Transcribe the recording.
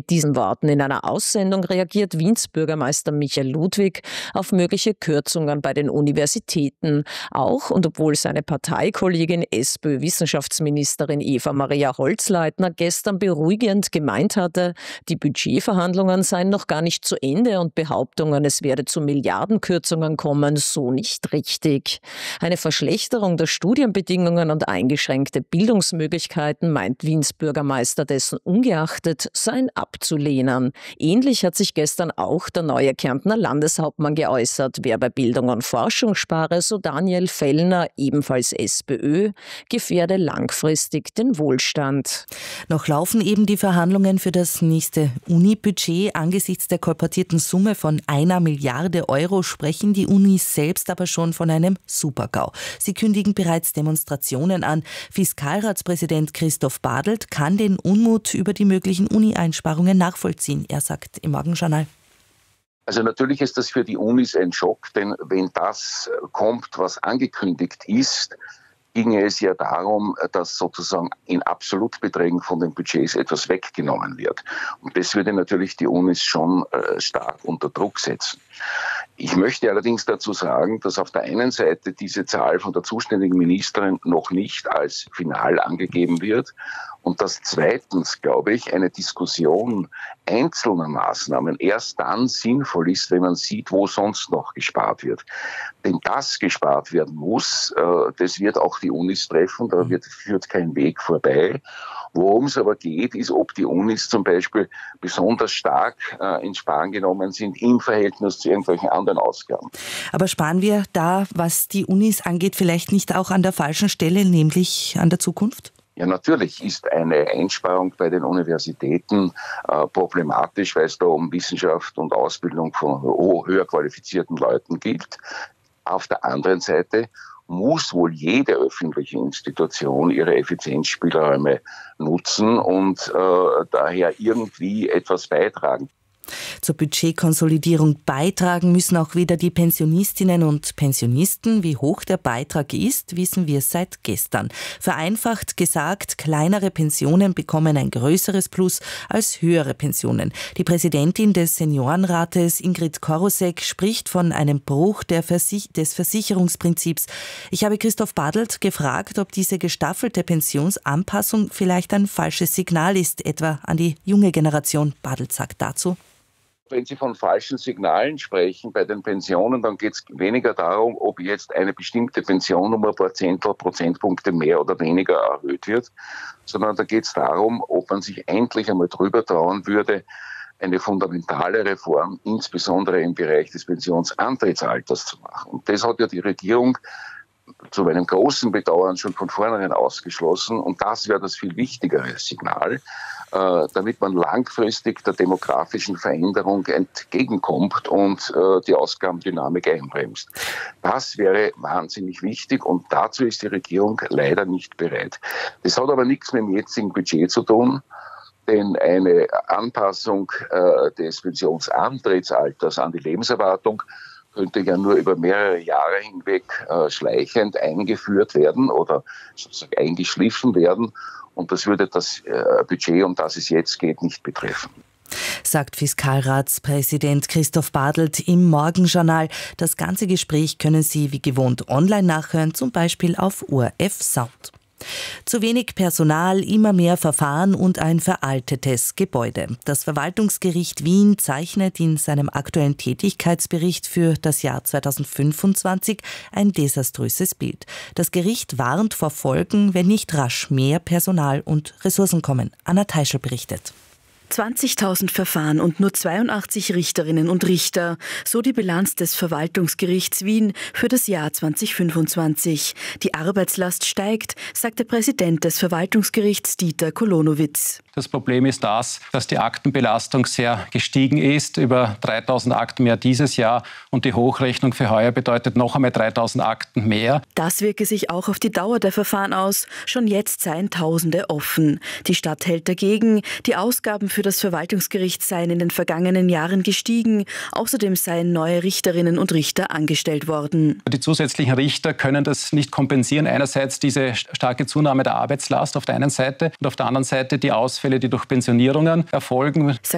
Mit diesen Worten in einer Aussendung reagiert Wiens Bürgermeister Michael Ludwig auf mögliche Kürzungen bei den Universitäten. Auch und obwohl seine Parteikollegin SPÖ-Wissenschaftsministerin Eva-Maria Holzleitner gestern beruhigend gemeint hatte, die Budgetverhandlungen seien noch gar nicht zu Ende und Behauptungen, es werde zu Milliardenkürzungen kommen, so nicht richtig. Eine Verschlechterung der Studienbedingungen und eingeschränkte Bildungsmöglichkeiten, meint Wiens Bürgermeister, dessen ungeachtet seien abzulehnen. Ähnlich hat sich gestern auch der neue Kärntner Landeshauptmann geäußert. Wer bei Bildung und Forschung spare, so Daniel Fellner, ebenfalls SPÖ, gefährde langfristig den Wohlstand. Noch laufen eben die Verhandlungen für das nächste Uni-Budget. Angesichts der kolportierten Summe von 1 Milliarde Euro sprechen die Unis selbst aber schon von einem Super-GAU. Sie kündigen bereits Demonstrationen an. Fiskalratspräsident Christoph Badelt kann den Unmut über die möglichen Uni-Einsparungen nachvollziehen. Er sagt im Morgenjournal. Also natürlich ist das für die Unis ein Schock, denn wenn das kommt, was angekündigt ist, ginge es ja darum, dass sozusagen in Absolutbeträgen von den Budgets etwas weggenommen wird. Und das würde natürlich die Unis schon stark unter Druck setzen. Ich möchte allerdings dazu sagen, dass auf der einen Seite diese Zahl von der zuständigen Ministerin noch nicht als final angegeben wird und dass zweitens, glaube ich, eine Diskussion einzelner Maßnahmen erst dann sinnvoll ist, wenn man sieht, wo sonst noch gespart wird. Denn das gespart werden muss, das wird auch die Unis treffen, da führt kein Weg vorbei. Worum es aber geht, ist, ob die Unis zum Beispiel besonders stark ins Sparen genommen sind im Verhältnis zu irgendwelchen anderen Ausgaben. Aber sparen wir da, was die Unis angeht, vielleicht nicht auch an der falschen Stelle, nämlich an der Zukunft? Ja, natürlich ist eine Einsparung bei den Universitäten problematisch, weil es da um Wissenschaft und Ausbildung von höher qualifizierten Leuten geht. Auf der anderen Seite muss wohl jede öffentliche Institution ihre Effizienzspielräume nutzen und daher irgendwie etwas beitragen. Zur Budgetkonsolidierung beitragen müssen auch wieder die Pensionistinnen und Pensionisten. Wie hoch der Beitrag ist, wissen wir seit gestern. Vereinfacht gesagt, kleinere Pensionen bekommen ein größeres Plus als höhere Pensionen. Die Präsidentin des Seniorenrates, Ingrid Korosek, spricht von einem Bruch des Versicherungsprinzips. Ich habe Christoph Badelt gefragt, ob diese gestaffelte Pensionsanpassung vielleicht ein falsches Signal ist, etwa an die junge Generation. Badelt sagt dazu: Wenn Sie von falschen Signalen sprechen bei den Pensionen, dann geht es weniger darum, ob jetzt eine bestimmte Pension um ein paar Prozentpunkte mehr oder weniger erhöht wird, sondern da geht es darum, ob man sich endlich einmal drüber trauen würde, eine fundamentale Reform, insbesondere im Bereich des Pensionsantrittsalters zu machen. Und das hat ja die Regierung zu meinem großen Bedauern schon von vornherein ausgeschlossen. Und das wäre das viel wichtigere Signal, damit man langfristig der demografischen Veränderung entgegenkommt und die Ausgabendynamik einbremst. Das wäre wahnsinnig wichtig und dazu ist die Regierung leider nicht bereit. Das hat aber nichts mit dem jetzigen Budget zu tun. Denn eine Anpassung des Pensionsantrittsalters an die Lebenserwartung könnte ja nur über mehrere Jahre hinweg schleichend eingeführt werden oder sozusagen eingeschliffen werden. Und das würde das Budget, um das es jetzt geht, nicht betreffen. Sagt Fiskalratspräsident Christoph Badelt im Morgenjournal. Das ganze Gespräch können Sie wie gewohnt online nachhören, zum Beispiel auf ORF Sound. Zu wenig Personal, immer mehr Verfahren und ein veraltetes Gebäude. Das Verwaltungsgericht Wien zeichnet in seinem aktuellen Tätigkeitsbericht für das Jahr 2025 ein desaströses Bild. Das Gericht warnt vor Folgen, wenn nicht rasch mehr Personal und Ressourcen kommen. Anna Teischl berichtet. 20.000 Verfahren und nur 82 Richterinnen und Richter. So die Bilanz des Verwaltungsgerichts Wien für das Jahr 2025. Die Arbeitslast steigt, sagt der Präsident des Verwaltungsgerichts Dieter Kolonowitz. Das Problem ist dass die Aktenbelastung sehr gestiegen ist. Über 3.000 Akten mehr dieses Jahr und die Hochrechnung für heuer bedeutet noch einmal 3.000 Akten mehr. Das wirke sich auch auf die Dauer der Verfahren aus. Schon jetzt seien Tausende offen. Die Stadt hält dagegen. Die Ausgaben für das Verwaltungsgericht seien in den vergangenen Jahren gestiegen. Außerdem seien neue Richterinnen und Richter angestellt worden. Die zusätzlichen Richter können das nicht kompensieren. Einerseits diese starke Zunahme der Arbeitslast auf der einen Seite und auf der anderen Seite die Ausfälle, die durch Pensionierungen erfolgen.